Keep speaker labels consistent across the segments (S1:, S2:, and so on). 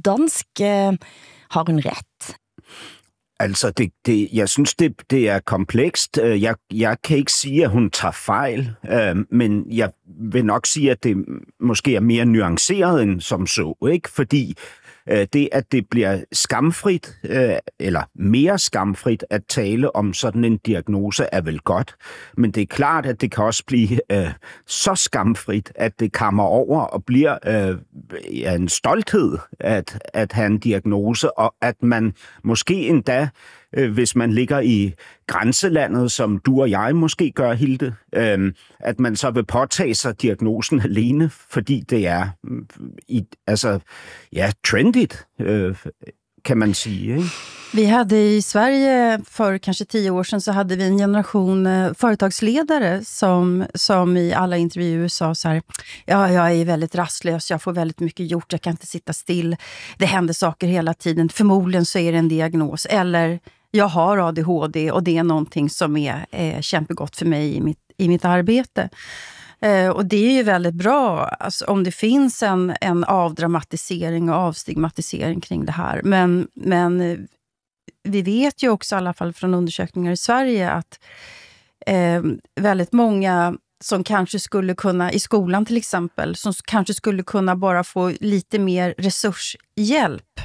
S1: dansk? Har hun ret?
S2: Altså, jeg synes, det er komplekst. Jeg kan ikke sige, at hun tager fejl, men jeg vil nok sige, at det måske er mere nuanceret end som så, ikke? Fordi det, at det bliver skamfrit, eller mere skamfrit at tale om sådan en diagnose, er vel godt. Men det er klart, at det kan også blive så skamfrit, at det kammer over og bliver en stolthed at have en diagnose, og at man måske endda, hvis man ligger i grænselandet, som du og jeg måske gør, Hilde, at man så vil påtage sig diagnosen alene, fordi det er trendigt, kan man sige. Ikke?
S3: Vi hade i Sverige för kanske 10 år sedan så hade vi en generation företagsledare som i alla intervjuer sa så här: ja, jag är väldigt rastlös, jag får väldigt mycket gjort, jag kan inte sitta still, det händer saker hela tiden, förmodligen så är det en diagnos, eller jag har ADHD och det är någonting som är kämpegott för mig i mitt arbete. Och det är ju väldigt bra alltså, om det finns en avdramatisering och avstigmatisering kring det här. Men vi vet ju också i alla fall från undersökningar i Sverige att väldigt många som kanske skulle kunna, i skolan till exempel, som kanske skulle kunna bara få lite mer resurshjälp.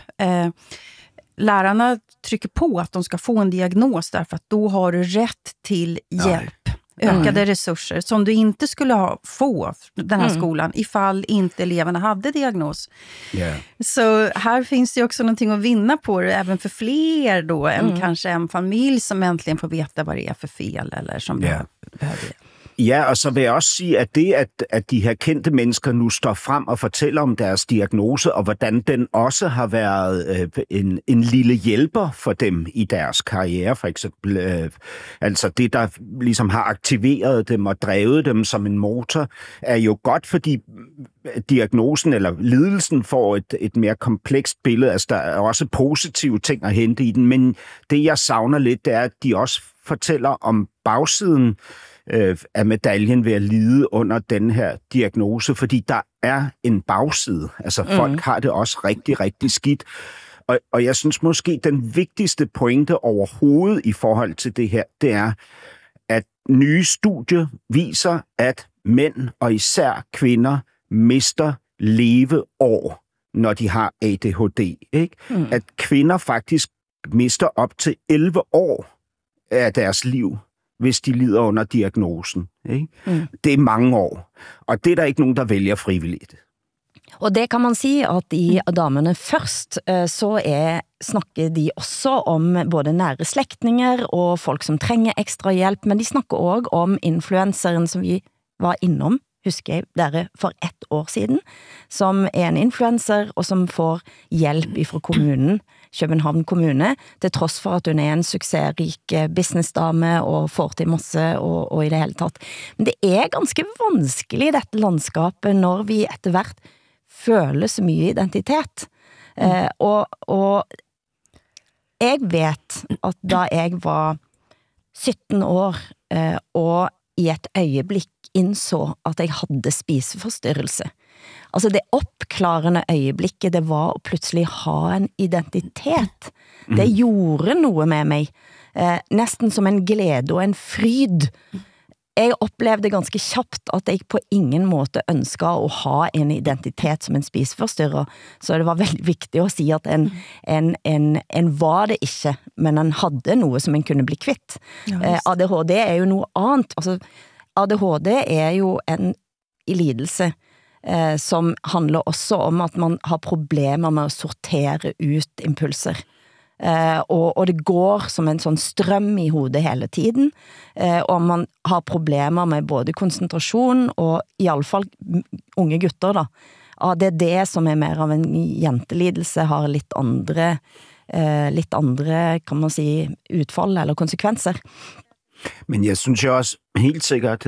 S3: Lärarna trycker på att de ska få en diagnos därför att då har du rätt till hjälp. Ökade resurser som du inte skulle få den här skolan ifall inte eleverna hade diagnos.
S2: Yeah.
S3: Så här finns det också någonting att vinna på det, även för fler då än kanske en familj som äntligen får veta vad det är för fel eller som behöver det.
S2: Ja, og så vil jeg også sige, at det, at de her kendte mennesker nu står frem og fortæller om deres diagnose, og hvordan den også har været en lille hjælper for dem i deres karriere, for eksempel. Altså det, der ligesom har aktiveret dem og drevet dem som en motor, er jo godt, fordi diagnosen eller lidelsen får et mere komplekst billede. Altså der er også positive ting at hente i den, men det, jeg savner lidt, det er, at de også fortæller om bagsiden af medaljen ved at lide under den her diagnose, fordi der er en bagside. Altså folk har det også rigtig, rigtig skidt. Og jeg synes måske, den vigtigste pointe overhovedet i forhold til det her, det er, at nye studier viser, at mænd og især kvinder mister leveår, når de har ADHD. Ikke? At kvinder faktisk mister op til 11 år af deres liv, hvis de lider under diagnosen. Ikke? Det er mange år, og det er der ikke nogen, der vælger frivilligt.
S1: Og det kan man sige, at i damerne først, så snakker de også om både nære slægtninger og folk, som trænger ekstra hjælp, men de snakker også om influenceren, som vi var innom, husker jeg, dere for 1 år siden, som en influencer, og som får hjælp fra kommunen, København Kommune, til trods for at hun en succesrik businessdame og får til masse og i det hele taget. Men det ganske vanskelig i dette landskapet, når vi etter hvert føler så mye identitet. Og jeg vet at da jeg var 17 år, og i et øjeblik indså at jeg havde spiseforstyrrelse. Altså det opklarende øjeblikket, det var at pludselig ha en identitet. Det gjorde noget med mig. Næsten som en glæde og en fryd. Jeg oplevede ganske kjapt at jeg på ingen måte ønskede at ha en identitet som en spiseforstyrrer. Så det var veldig vigtigt at sige, at en var det ikke, men en havde noget, som en kunne bli kvitt. ADHD jo noget andet. Altså, ADHD jo en lidelse, som handler også om at man har problemer med at sortere ut impulser. Og det går som en sånn strøm i hodet hele tiden, og man har problemer med både konsentrasjon og i alle fall unge gutter da. Det det som mer av en jentelidelse, har litt andre, kan man si, utfall eller konsekvenser.
S2: Men jeg synes jo også helt sikkert,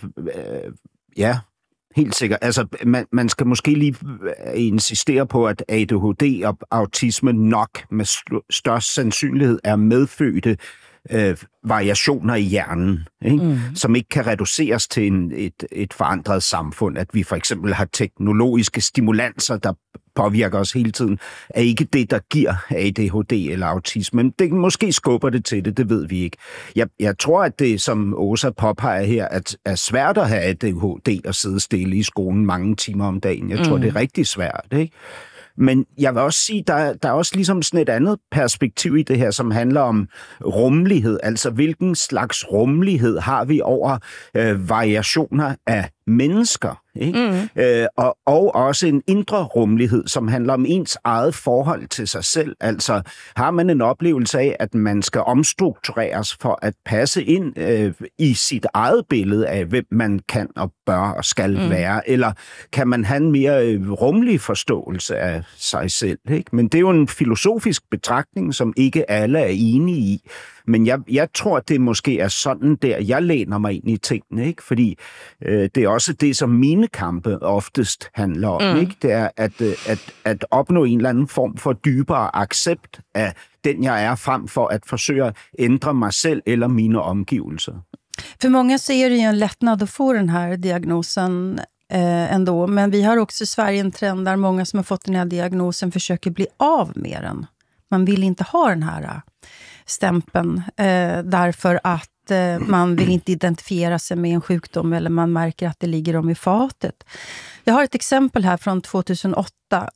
S2: helt sikkert. Altså, man skal måske lige insistere på, at ADHD og autisme nok med størst sandsynlighed er medfødte variationer i hjernen, ikke? Som ikke kan reduceres til et forandret samfund. At vi for eksempel har teknologiske stimulanser, der påvirker os hele tiden, er ikke det, der giver ADHD eller autisme. Men det måske skubber det til det ved vi ikke. Jeg tror, at det, som Åsa påpeger her, at er svært at have ADHD og sidde stille i skolen mange timer om dagen. Jeg tror, det er rigtig svært, ikke? Men jeg vil også sige, der er også ligesom sådan et andet perspektiv i det her, som handler om rummelighed. Altså, hvilken slags rummelighed har vi over variationer af mennesker, ikke? Og også en indre rummelighed, som handler om ens eget forhold til sig selv. Altså, har man en oplevelse af, at man skal omstruktureres for at passe ind i sit eget billede af, hvem man kan og bør og skal være? Eller kan man have en mere rummelig forståelse af sig selv, ikke? Men det er jo en filosofisk betragtning, som ikke alle er enige i. Men jeg tror, det måske er sådan der, jeg læner mig ind i tingene, ikke? Fordi det er også det, som mine kampe oftest handler om, ikke? Det er at opnå en eller anden form for dybere accept af den, jeg er, frem for at forsøge at ændre mig selv eller mine omgivelser.
S3: För många så är det ju en lättnad att få den här diagnosen ändå. Men vi har också i Sverige en trend där många som har fått den här diagnosen försöker bli av med den. Man vill inte ha den här stämpeln därför att man vill inte identifiera sig med en sjukdom eller man märker att det ligger dem i fatet. Jag har ett exempel här från 2008.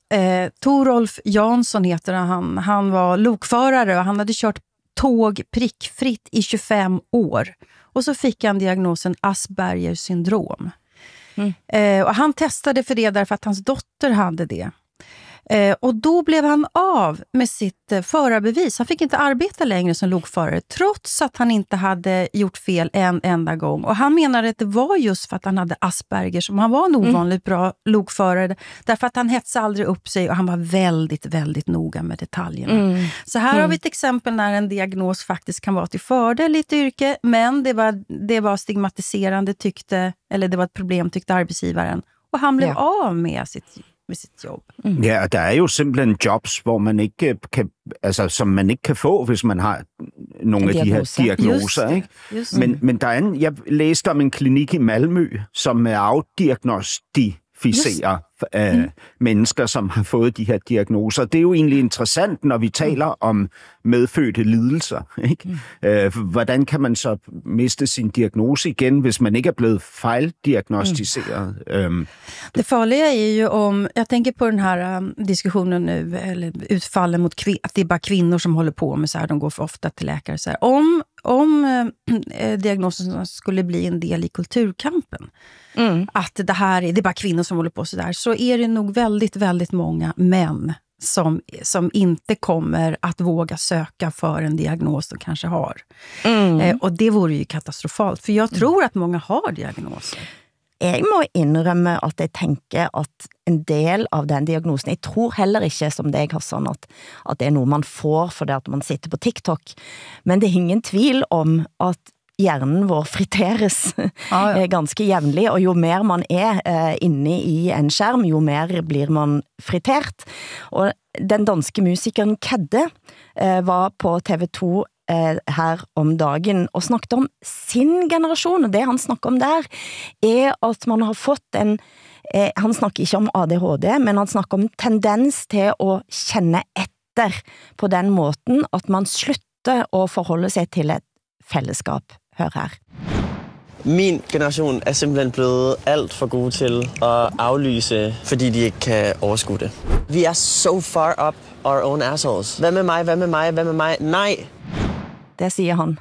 S3: Torolf Jansson heter han. Han var lokförare och han hade kört tåg prickfritt i 25 år. Och så fick han diagnosen Aspergers syndrom. Och han testade för det därför att hans dotter hade det. Och då blev han av med sitt förarbevis. Han fick inte arbeta längre som lokförare trots att han inte hade gjort fel en enda gång. Och han menade att det var just för att han hade Asperger som han var en ovanligt bra lokförare. Därför att han hetsade aldrig upp sig och han var väldigt, väldigt noga med detaljerna. Så här har vi ett exempel när en diagnos faktiskt kan vara till fördel i ett yrke. Men det var stigmatiserande eller det var ett problem tyckte arbetsgivaren. Och han blev av med sitt jobb.
S2: Ja, der er jo simpelthen jobs, hvor man ikke kan, altså som man ikke kan få, hvis man har nogle af de her diagnoser, ikke? Men der er jeg læste om en klinik i Malmø, som afdiagnostificerer mennesker, som har fået de her diagnoser. Det er jo egentlig interessant, når vi taler om medfødte lidelser, ikke? Hvordan kan man så miste sin diagnose igen, hvis man ikke er blevet fejldiagnostiseret?
S3: Det farliga är ju jag tänker på den här diskussionen nu, eller utfallen mot att det är bara kvinnor som håller på med så här, de går för ofta till läkare så här. Om diagnosen skulle bli en del i kulturkampen, att det är bara kvinnor som håller på så där, så är det nog väldigt, väldigt många män som inte kommer att våga söka för en diagnos de kanske har. Och det vore ju katastrofalt, för jag tror att många har diagnoser.
S1: Jeg må innrømme at jeg tenker at en del av den diagnosen, jeg tror heller ikke som deg, Hassan, at det er noe man får fordi at man sitter på TikTok, men det er ingen tvil om at hjernen vår friteres ganske jævnlig, og jo mer man er inne i en skærm, jo mer blir man fritert. Og den danske musikeren Kedde var på TV2 her om dagen og snakket om sin generasjon, og det han snakker om der at man har fått han snakker ikke om ADHD, men han snakker om tendens til å kjenne etter på den måten at man slutter å forholde sig til et fællesskab. Hør her.
S4: Min generation er simpelthen blevet alt for gode til at aflyse, fordi de ikke kan overskue det. Vi er so far up our own assholes. Hvad med mig? Hvad med mig? Hvad med mig? Nej.
S1: Det siger han.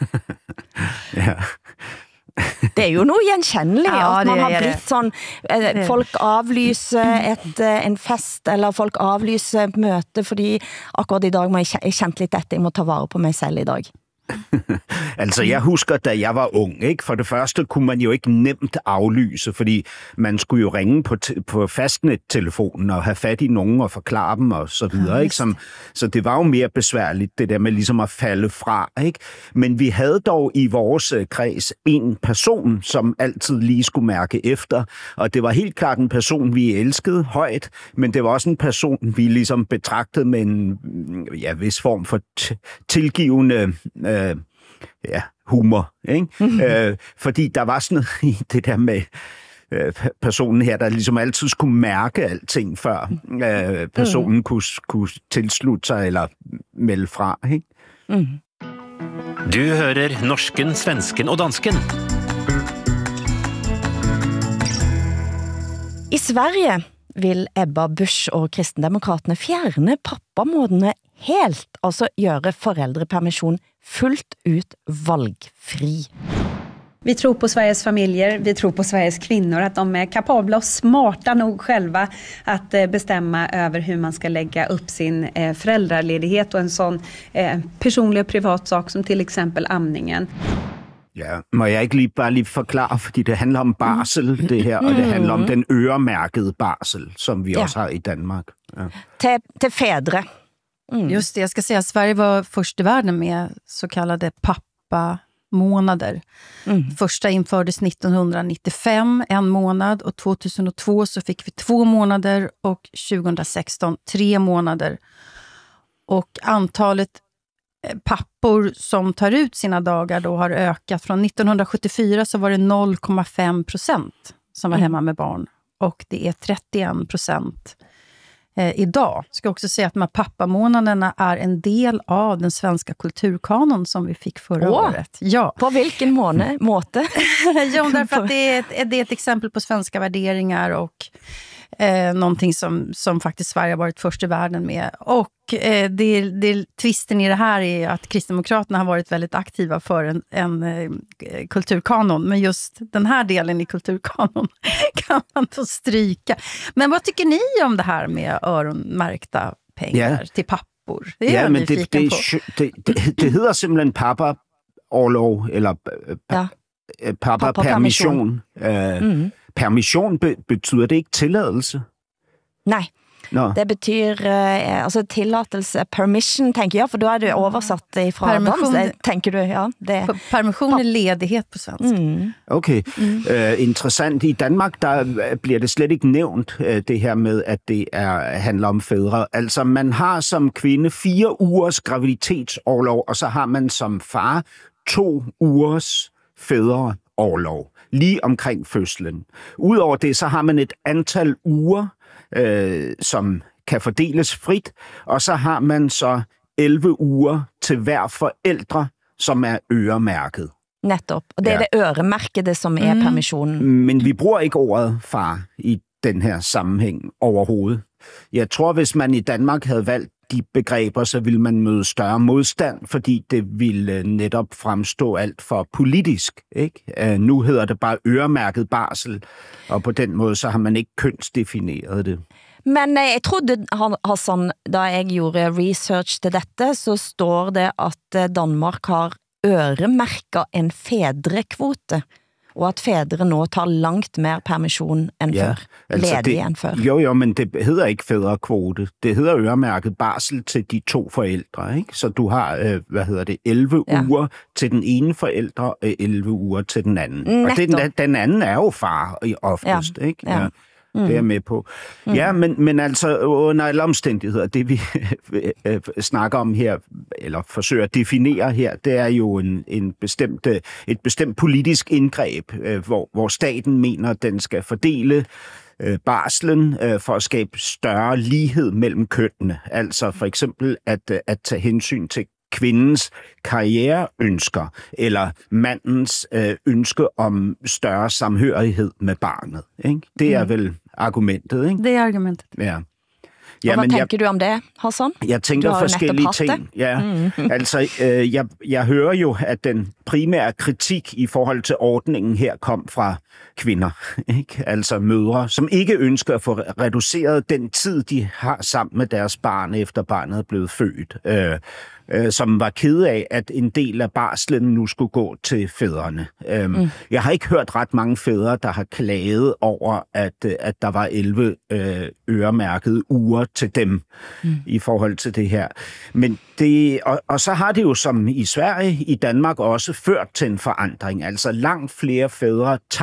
S2: Ja.
S1: Det er jo noe gjenkjennelig, at man har blitt sånn, folk avlyser en fest, eller folk avlyser et møte, fordi akkurat i dag må jeg kjent litt etter, jeg må ta vare på meg selv i dag.
S2: Altså, jeg husker, da jeg var ung, ikke? For det første kunne man jo ikke nemt aflyse, fordi man skulle jo ringe på fastnettelefonen og have fat i nogen og forklare dem og så videre, ikke? Så det var jo mere besværligt, det der med ligesom at falde fra, ikke? Men vi havde dog i vores kreds en person, som altid lige skulle mærke efter, og det var helt klart en person, vi elskede højt, men det var også en person, vi ligesom betragtede med en vis form for tilgivende humor, ikke? Fordi der var sådan noget i det der med personen her, der ligesom altid skulle mærke alting, før personen kunne tilslutte sig eller melde fra, ikke?
S5: Du hører norsken, svensken og dansken.
S1: I Sverige vil Ebba Busch og Kristendemokraterne fjerne pappamånedene helt, altså gøre forældrepermission fullt ut valgfri.
S6: Vi tror på Sveriges familjer, vi tror på Sveriges kvinnor, att de är kapabla och smarta nog själva att bestämma över hur man ska lägga upp sin föräldraledighet och en sån personlig och privat sak som till exempel amningen.
S2: Ja, må jeg ikke bare lige forklare, fordi det handler om barsel, det her, og det handler om den øremærkede barsel, som vi også har i Danmark. Ja.
S1: Till fädre.
S3: Just det, jag ska säga att Sverige var först i världen med så kallade pappamånader. Första infördes 1995, 1 månad, och 2002 så fick vi 2 månader och 2016 3 månader. Och antalet pappor som tar ut sina dagar då har ökat. Från 1974 så var det 0,5% som var hemma med barn. Och det är 31% idag. Ska också säga att de här pappamånaderna är en del av den svenska kulturkanon som vi fick förra året. Ja.
S1: På vilken måte?
S3: Ja, därför att det är ett exempel på svenska värderingar och någonting som faktiskt Sverige har varit först i världen med. Och twisten i det här är att Kristdemokraterna har varit väldigt aktiva för en kulturkanon. Men just den här delen i kulturkanon kan man då stryka. Men vad tycker ni om det här med öronmärkta pengar till pappor? Det är jag nyfiken på.
S2: Det hedder simpelthen pappa-orlov, eller pappa-permission. Permission betyder det ikke tilladelse?
S1: Nej. No. Det betyder altså tillatelse, permission, tänker jag, för då är det översatt ifrån dans, tänker du? Ja, det.
S3: Permission är ledighet på svensk.
S2: Okay, interessant. I Danmark, der bliver det slet ikke nævnt, det her med, at det handler om fædre. Altså, man har som kvinde 4 ugers graviditetsorlov, og så har man som far 2 ugers fædreorlov, lige omkring fødslen. Udover det, så har man et antal uger, som kan fordeles frit, og så har man så 11 uger til hver forældre, som er øremærket.
S1: Netop, og det er det øremærkede, som er permissionen.
S2: Men vi bruger ikke ordet far i den her sammenhæng overhovedet. Jeg tror, hvis man i Danmark havde valgt de begreber, så ville man møde større modstand, fordi det ville netop fremstå alt for politisk, ikke? Nu hedder det bare øremærket barsel, og på den måde så har man ikke kønsdefineret det.
S1: Men jeg trodde, Hassan, da jeg gjorde research til dette, så står det, at Danmark har øremærket en fædrekvote, og at fædre nå tar langt mere permission end før, altså ledige end før.
S2: Jo, men det hedder ikke fædrekvote. Det hedder øremærket barsel til de 2 forældre, ikke? Så du har, 11 uger til den ene forældre og 11 uger til den anden. Og den anden er jo far oftest, ikke? Ja. Det er jeg med på. Ja, men altså under alle omstændigheder, det vi snakker om her, eller forsøger at definere her, det er jo et bestemt politisk indgreb, hvor staten mener, at den skal fordele barslen for at skabe større lighed mellem kønnene. Altså for eksempel at tage hensyn til kvindens karriereønsker, eller mandens ønske om større samhørighed med barnet. Ikke? Det er vel argumentet, ikke?
S3: Det er argumentet.
S2: Ja.
S1: Ja, og hvad tænker du om det, Hassan?
S2: Jeg tænker forskellige ting. Ja. Altså, jeg hører jo, at den primære kritik i forhold til ordningen her kom fra kvinder, ikke? Altså mødre, som ikke ønsker at få reduceret den tid, de har sammen med deres barn, efter barnet er blevet født. Som var kede af, at en del af barslen nu skulle gå til fædrene. Jeg har ikke hørt ret mange fædre, der har klaget over, at der var 11 øremærkede uger til dem i forhold til det her. Men og så har det jo som i Sverige, i Danmark også ført til en forandring. Altså langt flere fædre tager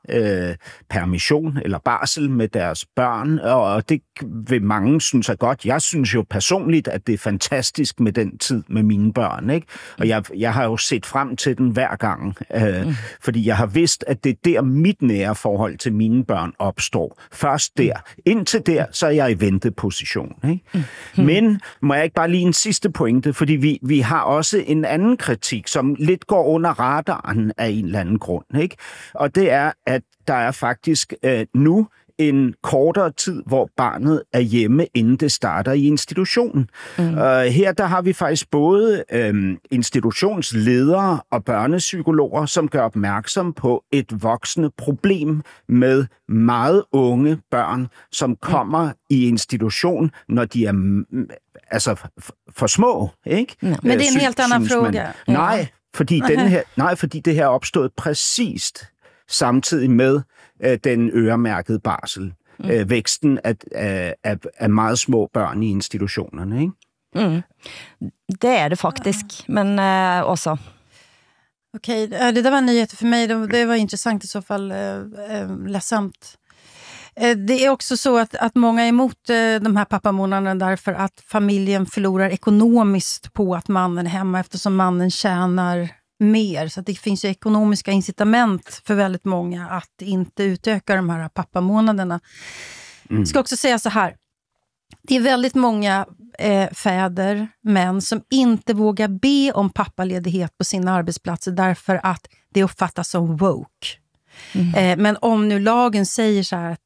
S2: permission eller barsel med deres børn, og det vil mange synes er godt. Jeg synes jo personligt, at det er fantastisk med den tid med mine børn, ikke? Og jeg har jo set frem til den hver gang, fordi jeg har vidst, at det er der mit nære forhold til mine børn opstår. Først der. Indtil der, så er jeg i venteposition, ikke? Men må jeg ikke bare lige en sidste pointe, fordi vi har også en anden kritik, som lidt går under radaren af en eller anden grund, ikke? Og det er, at der er faktisk nu en kortere tid, hvor barnet er hjemme, inden det starter i institutionen. Her der har vi faktisk både institutionsledere og børnepsykologer, som gør opmærksom på et voksende problem med meget unge børn, som kommer i institution, når de er for små, ikke?
S3: Men det er en helt anden fråga.
S2: Fordi det her er opstået præcist samtidig med den øremærkede barsel. Væksten af meget små børn i institutionerne, ikke?
S1: Det er det faktisk, men også.
S3: Okej, det där var nyheter för mig. Det var intressant i så fall, ledsamt. Det är också så att många är emot de här pappamånaderna därför att familjen förlorar ekonomiskt på att mannen är hemma eftersom mannen tjänar mer. Så att det finns ju ekonomiska incitament för väldigt många att inte utöka de här pappamånaderna. Jag ska också säga så här. Det är väldigt många fäder, män som inte vågar be om pappaledighet på sina arbetsplatser därför att det uppfattas som woke. Men om nu lagen säger så här att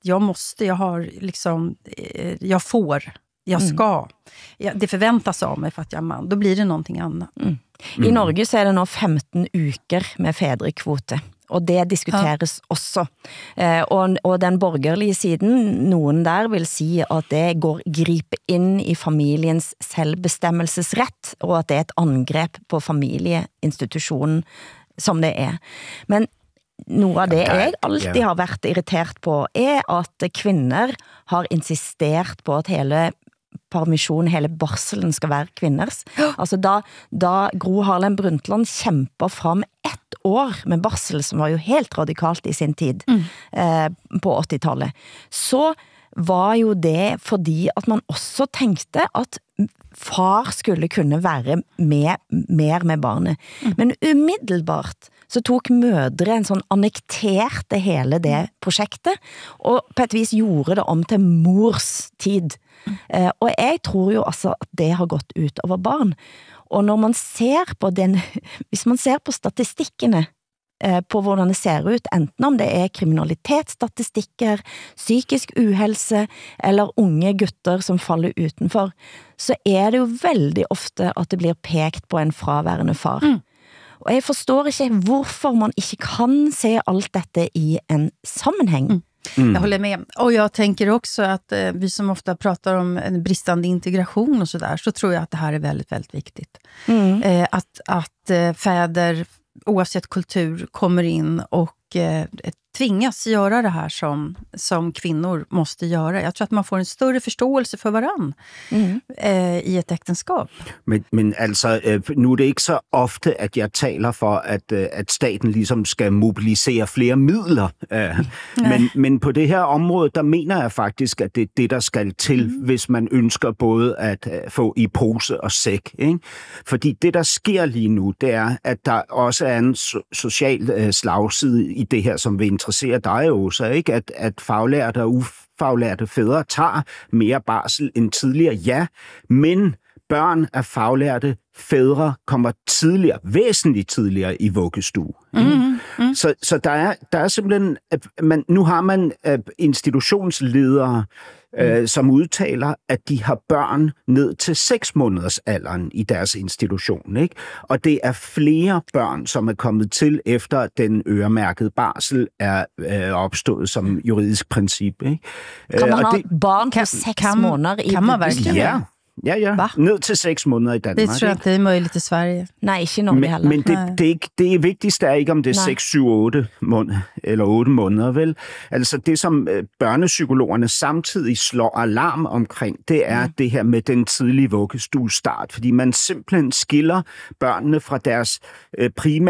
S3: jag ska, det förväntas av mig för att jag är man, då blir det någonting annat.
S1: I Norge så er det nå 15 uker med fædrekvote, og det diskuteres også. Og den borgerlige siden, noen der vil si at det griper inn i familiens selvbestemmelsesrett, og at det er et angrep på familieinstitutionen, som det er. Men noe av det jeg alltid har vært irritert på, er at kvinner har insistert på at hele permission, hele barselen skal være kvinners. Altså da Gro Harlem Brundtland kjemper fram 1 år med barsel, som var jo helt radikalt i sin tid på 80-tallet, så var jo det fordi at man også tenkte at far skulle kunne være mer med barnet. Men umiddelbart så tok mødre en sånn annekterte hele det projektet, og på et vis gjorde det om til mors tid. Og jeg tror jo altså at det har gått ut over barn. Og når man ser på hvis man ser på statistikkene, på hvordan det ser ut, enten om det er kriminalitetsstatistikker, psykisk uhelse eller unge gutter som faller utenfor, så er det jo veldig ofte at det blir pekt på en fraværende far. Og jeg forstår ikke hvorfor man ikke kan se allt detta i en sammenhäng.
S3: Jag håller med. Och jag tänker också att vi som ofta pratar om en bristande integration och sådär, så tror jag att det här är väldigt, väldigt viktigt. Att fäder, oavsett kultur, kommer in och tvingas göra det här som kvinnor måste göra. Jeg tror at man får en større forståelse for varann i et ægteskab.
S2: Men altså, nu er det ikke så ofte, at jeg taler for, at staten ligesom skal mobilisere flere midler. Men på det her område, der mener jeg faktisk, at det er det, der skal til, hvis man ønsker både at få i pose og sæk. Ikke? Fordi det, der sker lige nu, det er, at der også er en social slagside i det her, som vil interessere dig også, ikke? At faglærte og ufaglærte fædre tager mere barsel end tidligere, ja, men børn af faglærte fædre kommer tidligere, væsentligt tidligere i vuggestue. Så der er simpelthen, nu har man institutionsledere, som udtaler, at de har børn ned til 6 måneders alderen i deres institution, ikke? Og det er flere børn, som er kommet til efter den øremærkede barsel er opstået som juridisk princip, ikke?
S1: Kan man have barn på 6 måneder i
S3: vuggestue?
S2: Ja. Ned til 6 måneder i Danmark.
S3: Det tror jeg, det er muligt i Sverige.
S1: Nej, ikke i Norge heller.
S2: Men det vigtigste er ikke, om det er 6, 7, 8 måneder, eller 8 måneder, vel? Altså det, som børnepsykologerne samtidig slår alarm omkring, det er det her med den tidlige vuggestuestart. Fordi man simpelthen skiller børnene fra deres primære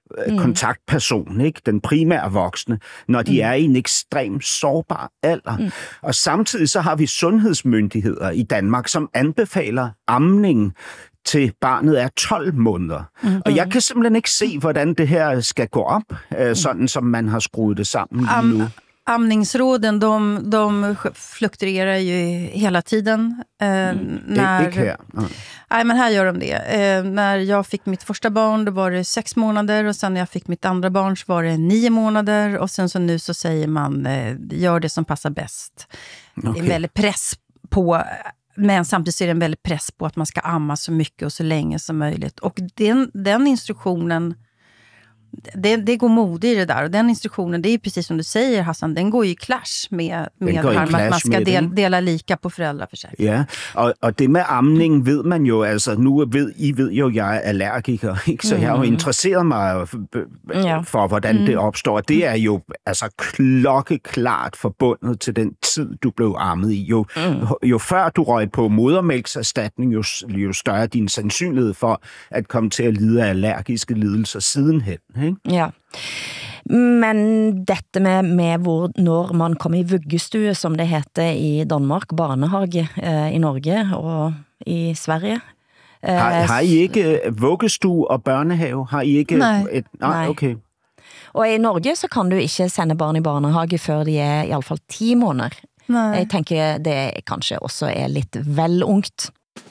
S2: kontaktperson, ikke? Den primære voksne, når de er i en ekstrem sårbar alder. Og samtidig så har vi sundhedsmyndigheder i Danmark, som anbefaler amning til barnet er 12 måneder. Og jeg kan simpelthen ikke se, hvordan det her skal gå op, sådan som man har skruet det sammen lige nu.
S3: Amningsråden, de fluktuerar ju hela tiden.
S2: Ikke her.
S3: Nej, men här gör de det. När jag fick mitt första barn, då var det 6 månader. Och sen när jag fick mitt andra barn så var det 9 månader. Och sen så nu så säger man, gör det som passar bäst. Okay. Det är en väldigt press på... Men samtidigt är det en väldigt press på att man ska amma så mycket och så länge som möjligt. Och den instruktionen... Det går mode i det där. Och den instruktionen, det är precis som du säger, Hassan, den går ju i clash med att man ska dela lika på föräldraförsäkringen.
S2: Ja, og det med amning ved man jo, altså nu ved jo, jeg er allergiker, ikke? Så jeg har jo interesseret mig for, hvordan det opstår. Det er jo altså klokkeklart forbundet til den tid, du blev ammet i. Jo før du røg på modermælkserstatning, jo større er din sandsynlighed for at komme til at lide af allergiske lidelser sidenhen. Ikke?
S1: Ja. Men dette med når man kommer i vuggestue, som det heter i Danmark, barnehage i Norge og i Sverige.
S2: Har I ikke vuggestue og børnehave? Har I ikke Nej, okay.
S1: Og i Norge så kan du ikke sende barn i barnehage før de er i alle fall 10 måneder. Nej. Jeg tænker det kanskje også er lidt vel ungt.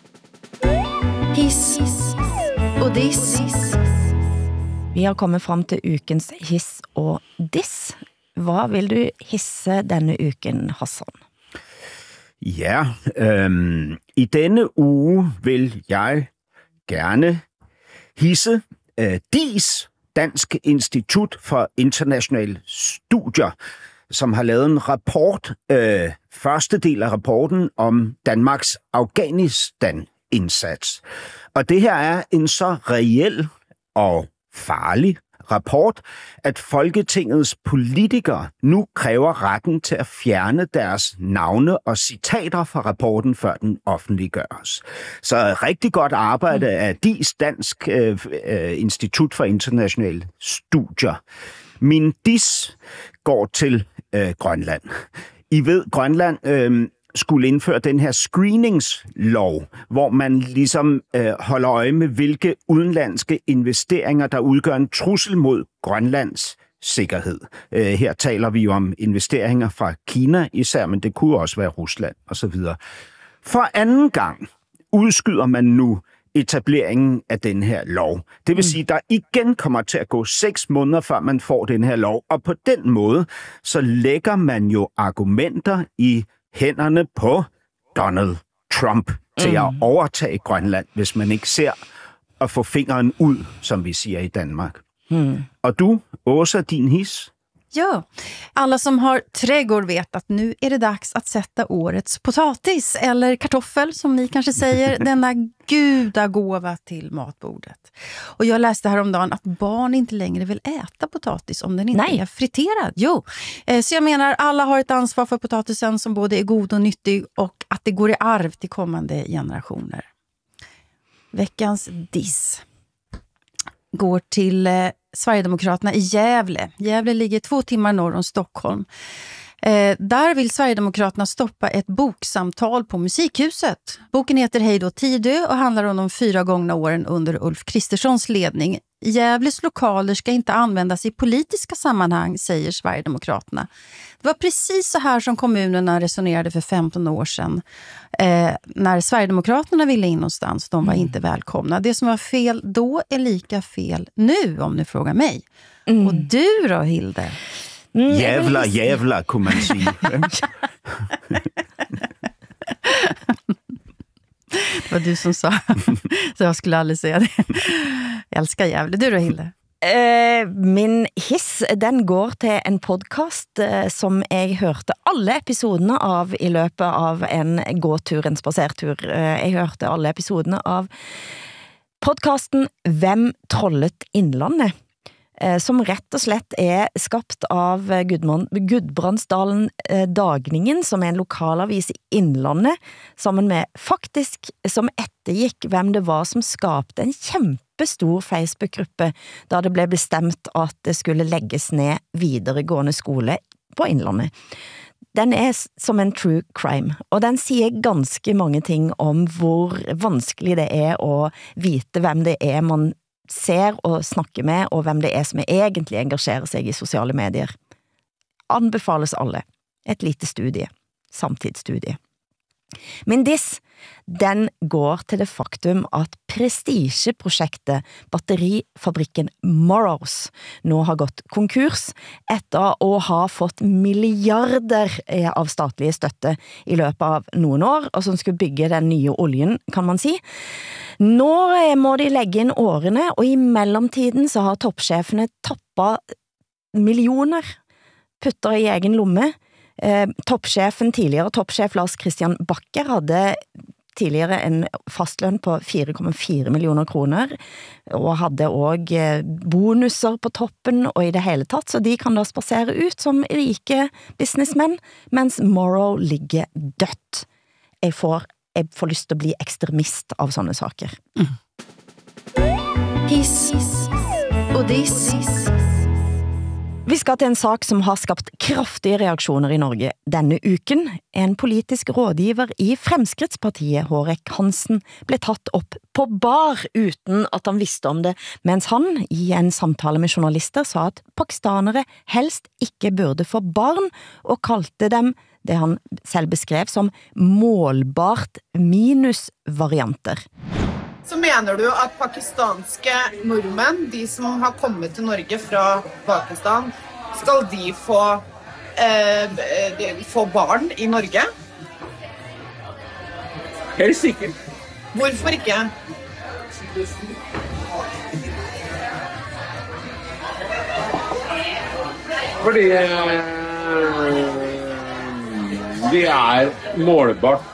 S3: Hiss og diss.
S1: Vi har kommet frem til ukens hiss og diss. Hvad vil du hisse denne uken, Hassan?
S2: Ja, i denne uge vil jeg gerne hisse DIS, Dansk Institut for Internationale Studier, som har lavet en rapport, første del af rapporten om Danmarks Afghanistan-indsats. Og det her er en så reel og farlig rapport, at Folketingets politikere nu kræver retten til at fjerne deres navne og citater fra rapporten, før den offentliggøres. Så rigtig godt arbejde af DIS, Dansk Institut for Internationale Studier. Min diss går til Grønland. I ved, Grønland skulle indføre den her screeningslov, hvor man ligesom holder øje med, hvilke udenlandske investeringer, der udgør en trussel mod Grønlands sikkerhed. Her taler vi jo om investeringer fra Kina især, men det kunne også være Rusland osv. For anden gang udskyder man nu etableringen af den her lov. Det vil sige, at der igen kommer til at gå 6 måneder, før man får den her lov, og på den måde, så lægger man jo argumenter i hænderne på Donald Trump til at overtage Grønland, hvis man ikke ser at få fingeren ud, som vi siger i Danmark. Og du, Åsa, din hiss?
S3: Ja, alla som har trädgård vet att nu är det dags att sätta årets potatis eller kartoffel som ni kanske säger, denna gudagåva till matbordet. Och jag läste häromdagen att barn inte längre vill äta potatis om den inte är friterad. Jo, så jag menar alla har ett ansvar för potatisen som både är god och nyttig och att det går i arv till kommande generationer. Veckans diss går till Sverigedemokraterna i Gävle. Gävle ligger 2 timmar norr om Stockholm. Där vill Sverigedemokraterna stoppa ett boksamtal på Musikhuset. Boken heter Hej då Tidö och handlar om de 4 gångna åren under Ulf Kristerssons ledning. Gävles lokaler ska inte användas i politiska sammanhang, säger Sverigedemokraterna. Det var precis så här som kommunerna resonerade för 15 år sedan. När Sverigedemokraterna ville in någonstans, de var inte välkomna. Det som var fel då är lika fel nu, om ni frågar mig. Och du då, Hilde?
S2: Jävla, kunne man sige.
S3: Det var du som sa. Så jag skulle aldrig säga det. Jag älskar Gävle. Du då, Hilde?
S1: Min hiss, den går til en podcast som jeg hørte alle episoderne av i løpet av en gåtur, en spasertur. Jeg hørte alle episoderne av podcasten Hvem trollet Innlandet? som rett og slett skapt av Gudbrandsdalen Dagningen, som en lokalavis i Innlandet, sammen med faktisk som ettergikk hvem det var som skapte en kjempestor Facebook-gruppe da det ble bestemt at det skulle legges ned videregående skole på Innlandet. Den som en true crime, og den sier ganske mange ting om hvor vanskelig det å vite hvem det man ser og snakker med, og hvem det som egentlig engasjerer seg i sosiale medier. Anbefales alle. Et lite studie. Samtidsstudie. Men den går til det faktum at prestigeprosjektet batterifabrikken Morrows nå har gått konkurs etter å ha fått milliarder av statlige støtte i løpet av noen år, og som skulle bygge den nye oljen, kan man si. Nå må de legge inn årene, og i mellomtiden så har toppsjefene tappet millioner, putter i egen lomme. Tidligere toppsjef Lars Christian Bakker hadde tidligere en fastlønn på 4,4 millioner kroner, og hadde også bonuser på toppen, og i det hele tatt, så de kan da spasere ut som rike businessmenn, mens Morrow ligger dødt. Jeg får lyst til å bli ekstremist av sånne saker. Hiss og diss. Vi skal til en sak som har skapt kraftige reaksjoner i Norge denne uken. En politisk rådgiver i Fremskrittspartiet, Hårek Hansen, ble tatt opp på bar uten at han visste om det, mens han i en samtale med journalister sa at pakistanere helst ikke burde få barn, og kalte dem det han selv beskrev som målbart minusvarianter.
S7: Så mener du at pakistanske nordmenn, de som har kommet til Norge fra Pakistan, skal de få barn i Norge?
S8: Helt sikkert.
S7: Hvorfor ikke?
S8: Fordi de målbart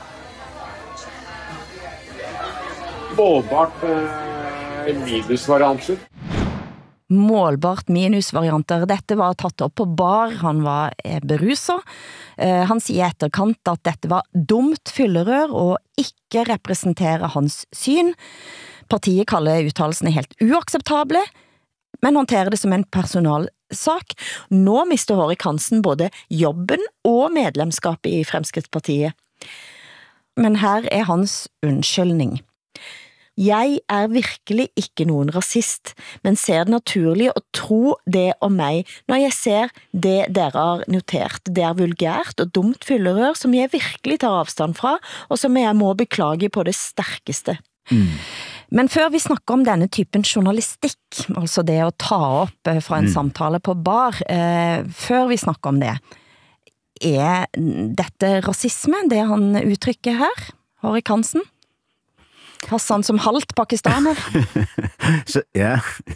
S8: minusvarianter.
S1: Målbart minusvarianter. Dette var tatt opp på bar, han var beruset. Han sier etterkant at dette var dumt fyllerør og ikke representerer hans syn. Partiet kaller uttalelsene helt uakseptable, men håndterer det som en personalsak. Nå mister Hårek Hansen både jobben og medlemskapet i Fremskrittspartiet. Men her hans unnskyldning. Jeg virkelig ikke noen rasist, men ser det naturlig å tro det om meg når jeg ser det dere har notert. Det vulgært og dumt fyllerør som jeg virkelig tar avstand fra, og som jeg må beklage på det sterkeste. Men før vi snakker om denne typen journalistikk, altså det å ta opp fra en samtale på bar, før vi snakker om det, dette rasisme, det han uttrykker her, Hårek Hansen? Hassan som halvt pakistaner.
S2: Så, ja.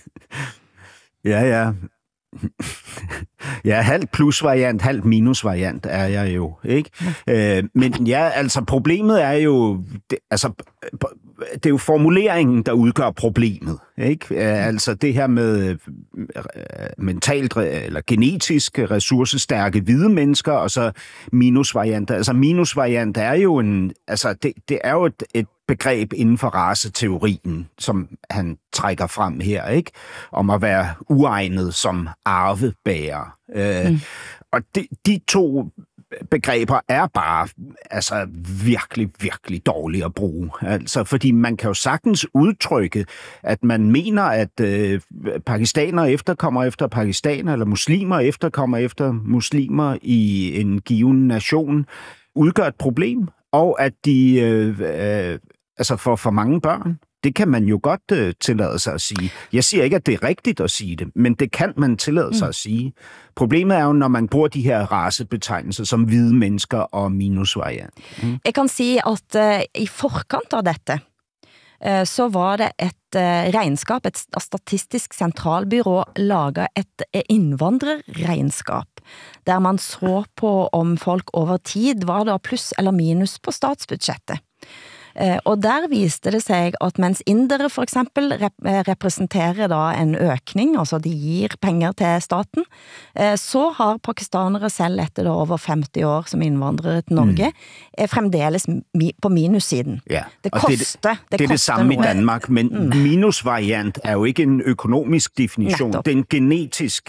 S2: Ja, halvt plusvariant, halvt minusvariant jeg jo, ikke? Men ja, altså problemet jo, det jo formuleringen, der udgør problemet, ikke? Altså det her med mentalt eller genetisk ressourcestærke hvide mennesker, og så minusvarianter. Altså minusvariant jo det jo et begreb inden for raceteorien, som han trækker frem her, ikke? Om at være uegnet som arvebærer. Og de to begreber bare virkelig, virkelig dårlige at bruge. Altså, fordi man kan jo sagtens udtrykke, at man mener, at pakistanere efterkommer efter pakistanere, eller muslimer efterkommer efter muslimer i en given nation, udgør et problem, og at de for mange børn, det kan man jo godt tillade sig at sige. Jeg siger ikke, at det rigtigt at sige det, men det kan man tillade sig at sige. Problemet jo, når man bruger de her racebetegnelser som hvide mennesker og minusvariant.
S1: Jeg kan sige, at i forkant av dette, så var det et regnskap, et statistisk centralbyrå laget et innvandrerregnskap, der man så på om folk over tid var der pluss eller minus på statsbudsjettet. Og der viste det seg at mens indere for eksempel representerer da en økning, altså de gir penger til staten, så har pakistanere selv etter da over 50 år som innvandrere til Norge, fremdeles på minussiden.
S2: Ja,
S1: det koster,
S2: det er det samme i Danmark, men minusvariant er jo ikke en økonomisk definition, det er en genetisk,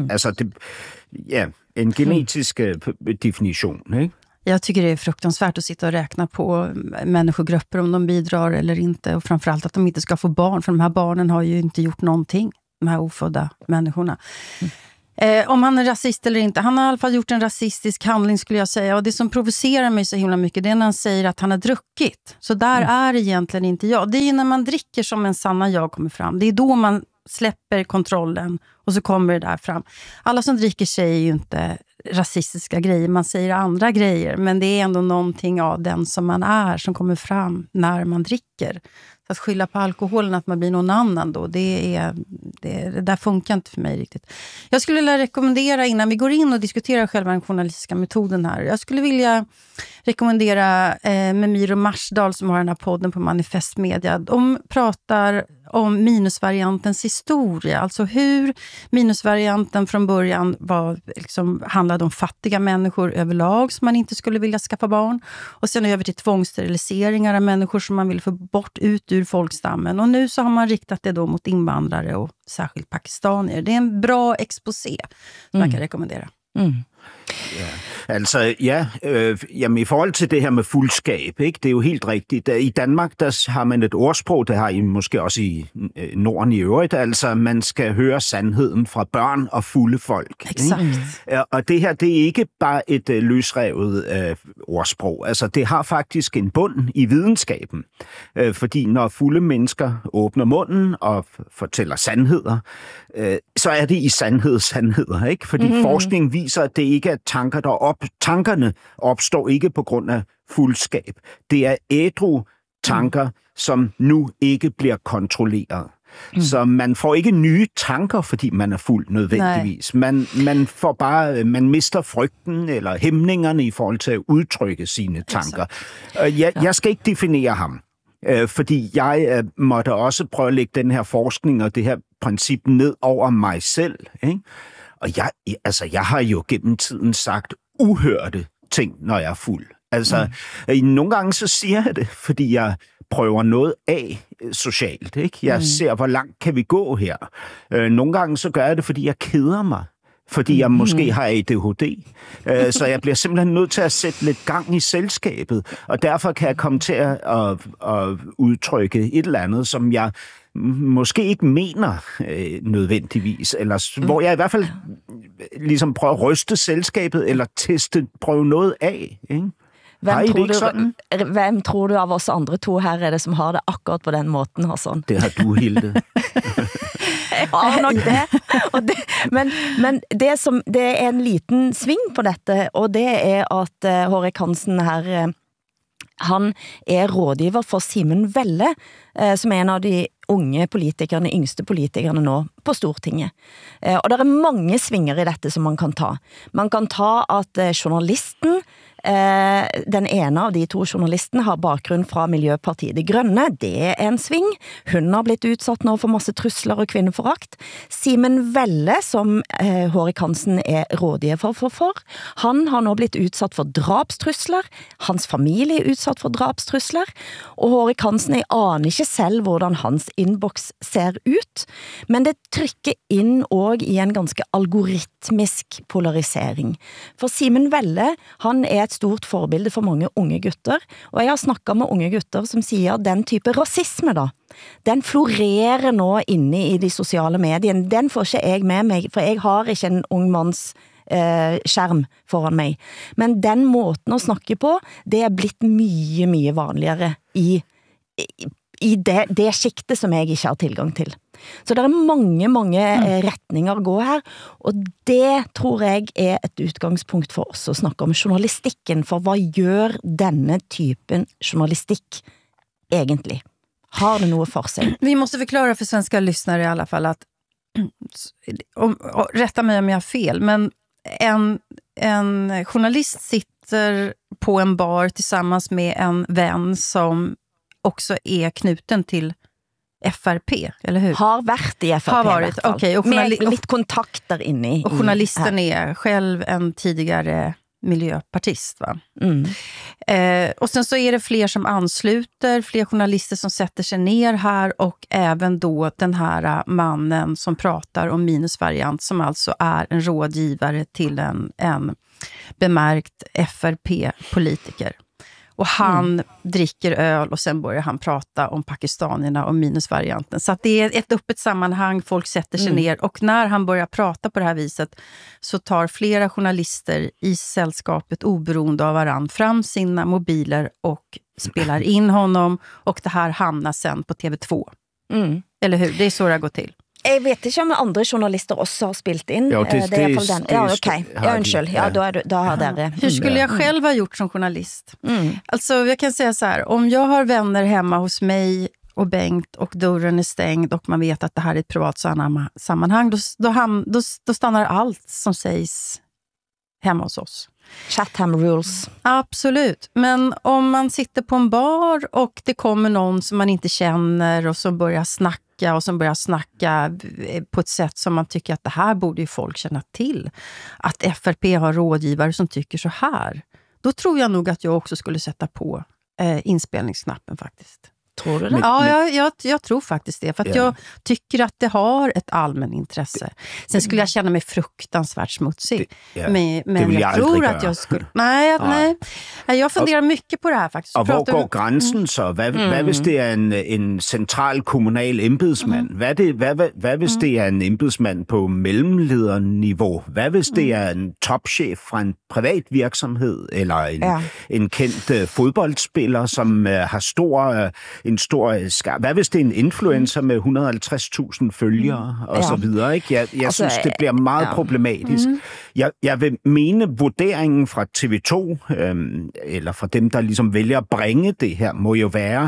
S2: en genetisk definition, ikke?
S3: Jag tycker det är fruktansvärt att sitta och räkna på människogrupper om de bidrar eller inte. Och framförallt att de inte ska få barn. För de här barnen har ju inte gjort någonting. De här ofödda människorna. Om han är rasist eller inte. Han har i alla fall gjort en rasistisk handling skulle jag säga. Och det som provocerar mig så himla mycket det är när han säger att han har druckit. Så där är egentligen inte jag. Det är ju när man dricker som en sanna jag kommer fram. Det är då man släpper kontrollen och så kommer det där fram. Alla som dricker säger ju inte rasistiska grejer, man säger andra grejer, men det är ändå någonting av den som man är som kommer fram när man dricker. Så att skylla på alkoholen att man blir någon annan då, det där funkar inte för mig riktigt. Jag skulle vilja rekommendera innan vi går in och diskuterar själva den journalistiska metoden här. Jag skulle vilja rekommendera Memiro Marsdal som har den här podden på Manifest Media. De pratar om minusvariantens historia, alltså hur minusvarianten från början var, liksom, handlade om fattiga människor överlag som man inte skulle vilja skaffa barn och sen över till tvångssteriliseringar av människor som man vill få bort ut ur folkstammen och nu så har man riktat det då mot invandrare og särskilt pakistanier. Det är en bra exposé som man kan rekommendera.
S2: Ja. Altså, jamen i forhold til det her med fuldskab, ikke? Det er jo helt rigtigt. I Danmark, der har man et ordsprog, det har I måske også i Norden i øvrigt, altså man skal høre sandheden fra børn og fulde folk.
S3: Exakt.
S2: Og det her, det er ikke bare et løsrevet ordsprog. Altså, det har faktisk en bund i videnskaben. Fordi når fulde mennesker åbner munden og fortæller sandheder, så er det i sandheder, ikke? Fordi forskning viser, at det ikke er tanker, tankerne opstår ikke på grund af fuldskab. Det er ædru tanker, som nu ikke bliver kontrolleret. Så man får ikke nye tanker, fordi man er fuld nødvendigvis. Man får bare, man mister frygten eller hæmningerne i forhold til at udtrykke sine tanker. Jeg skal ikke definere ham. Fordi jeg måtte også prøve at lægge den her forskning og det her princip ned over mig selv, ikke? Og jeg har jo gennem tiden sagt uhørte ting, når jeg er fuld. Altså, nogle gange så siger jeg det, fordi jeg prøver noget af socialt, ikke? Jeg ser, hvor langt kan vi gå her. Nogle gange så gør jeg det, fordi jeg keder mig. Fordi jeg måske har ADHD. Så jeg bliver simpelthen nødt til at sætte lidt gang i selskabet. Og derfor kan jeg komme til at udtrykke et eller andet, som jeg måske ikke mener nødvendigvis. Eller hvor jeg i hvert fald ligesom prøver at ryste selskabet, eller prøve noget af, ikke?
S1: Hvem tror du av oss andre to her er det som har det akkurat på den måten, Hassan?
S2: Det har du, Hilde.
S1: Jeg har nok det. Men det er en liten sving på dette, og det er at Hårek Hansen her, han er rådgiver for Simen Velle, som er en av de unge politikerne, yngste politikerne nå på Stortinget. Og det er mange svinger i dette som man kan ta. Man kan ta at journalisten, den ene av de to journalistene har bakgrunn fra Miljøpartiet De Grønne, det er en sving. Hun har blitt utsatt nå for masse trusler og kvinneforakt. Simen Velle, som Hårek Hansen er rådgiver for, han har nå blitt utsatt for drapstrusler, hans familie er utsatt for drapstrusler, og Hårek Hansen, jeg aner ikke selv hvordan hans inbox ser ut, men det trykker inn også i en ganske algoritmisk polarisering. For Simen Velle, han er et stort forbilde for mange unge gutter, og jeg har snakket med unge gutter som sier at den type rasisme da, den florerer nå inne i de sociale mediene. Den får ikke jeg med meg, for jeg har ikke en ung manns skjerm foran meg. Men den måten å snakke på, det er blitt mye, mye vanligere i det skiktet som jeg ikke har tilgang til. Så det er mange retninger å gå her, og det tror jeg er et utgangspunkt for oss å snakke om journalistikken, for hva gjør denne typen journalistikk egentlig? Har det noe for sig?
S3: Vi måste förklara för svenska lyssnare i alla fall att, rätta mig om jag har fel, men en journalist sitter på en bar tillsammans med en vän som också är knuten till FRP, eller hur?
S1: Har varit i FRP.
S3: Har varit, okej. Och
S1: med lite kontakter inne i.
S3: Och journalisten är själv en tidigare miljöpartist, va? Och sen så är det fler som ansluter, fler journalister som sätter sig ner här, och även då den här mannen som pratar om minusvariant, som alltså är en rådgivare till en bemärkt FRP-politiker. Och han dricker öl och sen börjar han prata om pakistanierna och minusvarianten. Så att det är ett öppet sammanhang, folk sätter sig ner. Och när han börjar prata på det här viset så tar flera journalister i sällskapet, oberoende av varann, fram sina mobiler och spelar in honom. Och det här hamnar sen på TV2. Eller hur? Det är så det går till.
S1: Jeg vet ikke om andre journalister også har spilt in.
S2: Ja, det
S1: er i hvert fall den. Ja, okej. Ja, undskyld. Ja, då har dere.
S3: Hur skulle jag själv ha gjort som journalist? Alltså, jag kan säga så här. Om jag har vänner hemma hos mig och Bengt och dörren är stängd och man vet att det här är ett privat sammanhang, då stannar allt som sägs hemma hos oss.
S1: Chatham rules.
S3: Absolut. Men om man sitter på en bar och det kommer någon som man inte känner och som börjar snacka på ett sätt som man tycker att det här borde ju folk känna till. Att FRP har rådgivare som tycker så här. Då tror jag nog att jag också skulle sätta på inspelningsknappen faktiskt.
S1: Tror du det?
S3: Ja, jag tror faktiskt det. För att jag tycker att det har ett allmän intresse. Sen skulle jag känna mig fruktansvärt smutsig. Men jag tror att jag skulle... Nej. Jag funderar mycket på det här faktiskt.
S2: Och hvor går grænsen så? Hvad hvis det er en central kommunal embedsmand? Hvad hvis det er en embedsmand på mellemlederniveau? Hvad hvis det er en topchef fra en privat virksomhed? Eller en kendt fodboldspiller, som har en stor skar. Hvad hvis det er en influencer med 150.000 følgere og så videre, ikke? Jeg synes, det bliver meget problematisk. Jeg vil mene, vurderingen fra TV2, eller fra dem, der ligesom vælger at bringe det her, må jo være,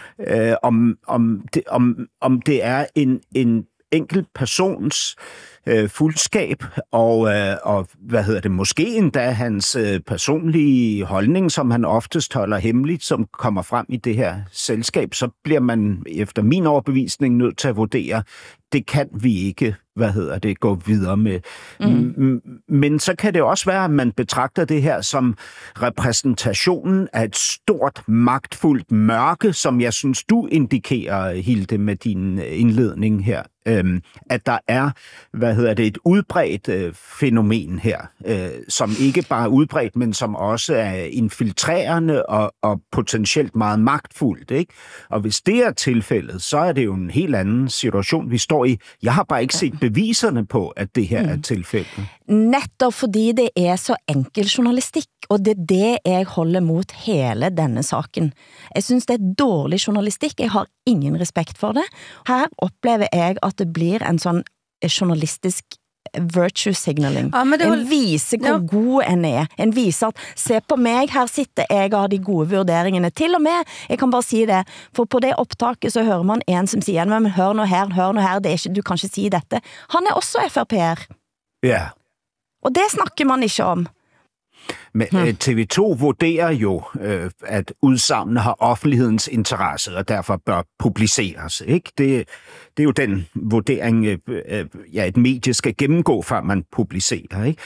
S2: om det er en enkelt persons fuldskab, og måske endda hans personlige holdning, som han oftest holder hemmeligt, som kommer frem i det her selskab, så bliver man efter min overbevisning nødt til at vurdere, det kan vi ikke, gå videre med. Men så kan det også være, at man betragter det her som repræsentationen af et stort, magtfuldt mørke, som jeg synes, du indikerer, Hilde, med din indledning her. At der er, et udbredt fænomen her, som ikke bare er udbredt, men som også er infiltrerende og potentielt meget magtfuldt, ikke? Og hvis det er tilfældet, så er det jo en helt anden situation, vi står i. Jeg har bare ikke set beviserne på, at det her er tilfældet.
S1: Netop fordi det er så enkel journalistik, og det er det jeg holder mot hele denne saken. Jeg synes det er dårlig journalistik, jeg har ingen respekt for det. Her oplever jeg at det blir en sånn journalistisk virtue signaling. En viser hvor god en er. En viser at, se på meg, her sitter jeg og har de gode vurderingene. Til og med, jeg kan bare si det, for på det opptaket så hører man en som sier, men hør nå her, det er ikke, du kan ikke si dette. Han er også FRP'er.
S2: Ja.
S1: Og det snakker man ikke om.
S2: Men TV2 vurderer jo, at udsagnene har offentlighedens interesse, og derfor bør publiceres. Ikke? Det er jo den vurdering, et medie skal gennemgå, før man publicerer. Ikke?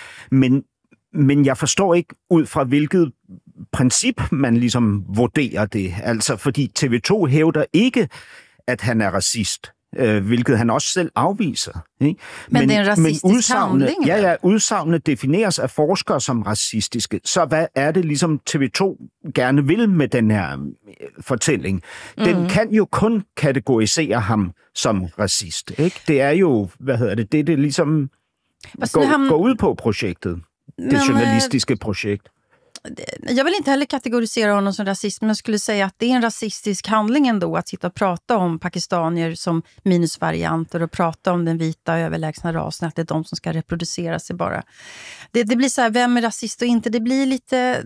S2: Men jeg forstår ikke, ud fra hvilket princip man ligesom vurderer det. Altså, fordi TV2 hævder ikke, at han er racist. Hvilket han også selv afviser. Ikke?
S3: Men det er en racistisk handling?
S2: Ja, udsagnet defineres af forskere som racistiske. Så hvad er det ligesom TV2 gerne vil med den her fortælling? Den kan jo kun kategorisere ham som racist. Ikke? Det er jo, det ligesom går ud på projektet. Det journalistiske projekt.
S3: Jag vill inte heller kategorisera honom som rasist, men jag skulle säga att det är en rasistisk handling ändå att sitta och prata om pakistanier som minusvarianter och prata om den vita överlägsna rasen, att det är de som ska reproducera sig bara. Det blir så här, vem är rasist och inte? Det blir lite...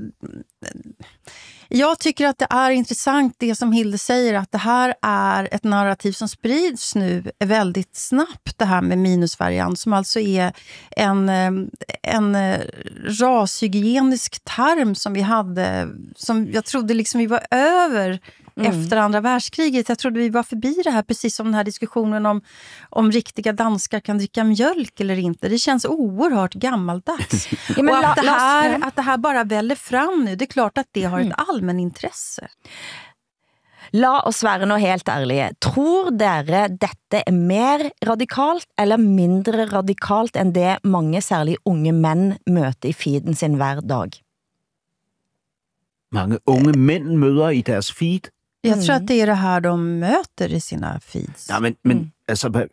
S3: Jag tycker att det är intressant det som Hilde säger, att det här är ett narrativ som sprids nu väldigt snabbt, det här med minusvariant, som alltså är en rashygienisk term som vi hade, som jag trodde liksom vi var över efter andra världskriget. Jag trodde vi var förbi det här, precis som den här diskussionen om riktiga danskar kan dricka mjölk eller inte. Det känns oerhört gammaldags. Ja, och att det här bara väller fram nu, det är klart att det har ett allmänintresse.
S1: La oss være nå helt ærlige. Tror dere dette er mer radikalt eller mindre radikalt enn det mange, særlig unge mænd, møter i feeden sin hver dag?
S2: Mange unge mænd møder i deres feed?
S3: Jag tror att det är det här de möter i sina feeds.
S2: Ja, men altså,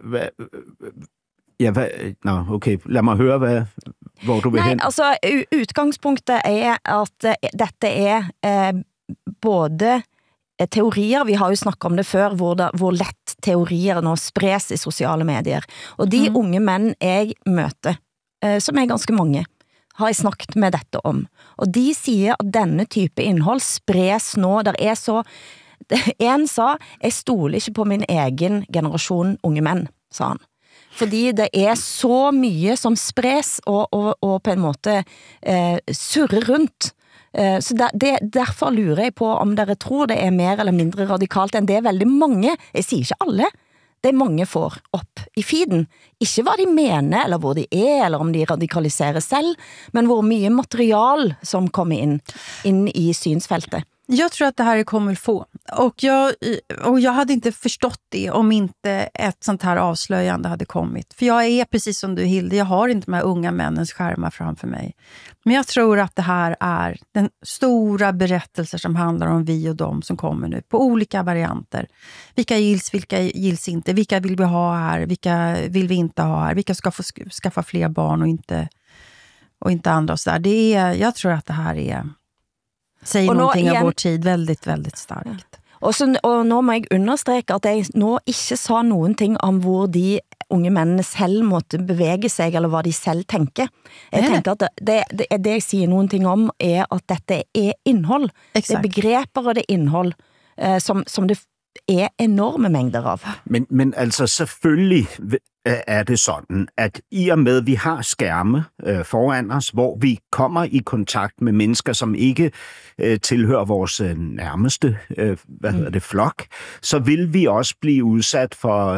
S2: okay. Lad mig høre, hvor du vil hen.
S1: Nej, altså, utgangspunktet er at dette er både teorier, vi har jo snakket om det før, hvor lett teorier nå spres i sociale medier. Og de unge mænd jeg møter, som er ganske mange, har jeg snakket med dette om. Og de siger at denne type innhold spres nå, der er så... En sa, jeg stoler ikke på min egen generation unge mænd, sa han. Fordi det er så mye som spres og på en måte surrer rundt. Så derfor lurer jeg på om dere tror det er mer eller mindre radikalt enn det veldig mange, jeg sier ikke alle, det mange får opp i feeden. Ikke hva de mener, eller hvor de er, eller om de radikaliserer selv, men hvor mye material som kommer in i synsfältet.
S3: Jag tror att det här kommer få. Och jag hade inte förstått det om inte ett sånt här avslöjande hade kommit. För jag är precis som du, Hilde, jag har inte de här unga männens skärmar framför mig. Men jag tror att det här är den stora berättelser som handlar om vi och dem som kommer nu. På olika varianter. Vilka gills inte? Vilka vill vi ha här? Vilka vill vi inte ha här? Vilka ska få skaffa fler barn och inte andra och så där. Jag tror att det här är... Säger någonting av vår tid väldigt, väldigt starkt.
S1: Og nå må jeg understreke at jeg nå ikke sa noen ting om hvor de unge mennene selv måtte bevege seg, eller hva de selv tenker. Jeg tenker at det jeg sier noen ting om er at dette er innhold. Exakt. Det er begreper og det er innhold som det er enorme mængder av.
S2: Men altså selvfølgelig er det sådan, at i og med vi har skærme foran os, hvor vi kommer i kontakt med mennesker, som ikke tilhører vores nærmeste flok, så vil vi også blive udsat for